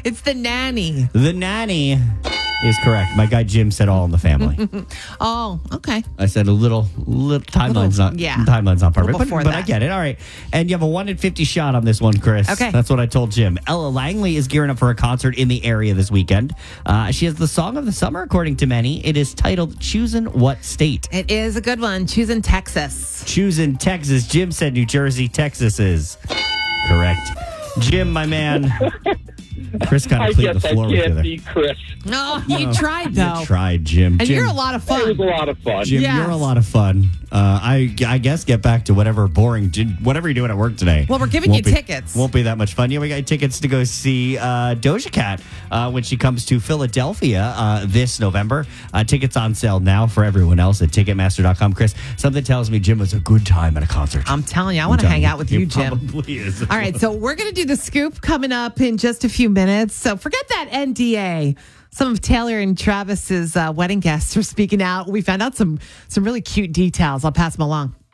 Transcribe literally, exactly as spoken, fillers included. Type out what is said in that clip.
It's The Nanny. The Nanny is correct. My guy Jim said All in the Family. Oh, okay. I said a little, little timeline's Little- not, yeah. timeline's not perfect, little but, before but I that. get it. All right. And you have a one in fifty shot on this one, Chris. Okay. That's what I told Jim. Ella Langley is gearing up for a concert in the area this weekend. Uh, she has the song of the summer, according to many. It is titled Choosing What State. It is a good one. Choosing Texas. Choosing Texas. Jim said New Jersey. Texas is correct. Jim, my man. Chris kind I of cleared guess the I floor with you can't there. beat Chris. No, you tried, though. You tried, Jim. And Jim, you're a lot of It fun. was a lot of fun. Jim, Yes. you're a lot of fun. Uh, I, I guess get back to whatever boring, whatever you're doing at work today. Well, we're giving Won't you be- tickets. Won't be that much fun. Yeah, we got tickets to go see uh, Doja Cat uh, when she comes to Philadelphia uh, this November. Uh, tickets on sale now for everyone else at Ticketmaster dot com. Chris, something tells me Jim was a good time at a concert. I'm telling you, I want to I'm hang telling out with you, you, he Jim. Probably is. All right, so we're going to do the scoop coming up in just a few minutes. So forget that N D A. Some of Taylor and Travis's uh, wedding guests are speaking out. We found out some some really cute details. I'll pass them along.